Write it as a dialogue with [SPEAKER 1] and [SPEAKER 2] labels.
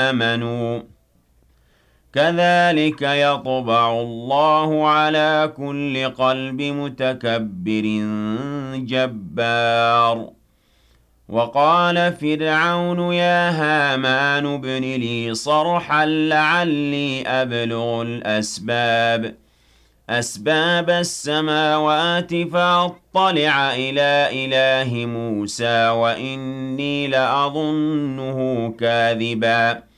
[SPEAKER 1] آمَنُوا كَذَلِكَ يَطْبَعُ اللَّهُ عَلَى كُلِّ قَلْبِ مُتَكَبِّرٍ جَبَّارٍ وَقَالَ فِرْعَوْنُ يَا هَامَانُ ابْنِ لِي صَرْحًا لَّعَلِّي أَبْلُغُ أَسْبَابَ السَّمَاوَاتِ فَأَطَّلِعَ إِلَىٰ إِلَٰهِ مُوسَىٰ وَإِنِّي لَأَظُنُّهُ كَاذِبًا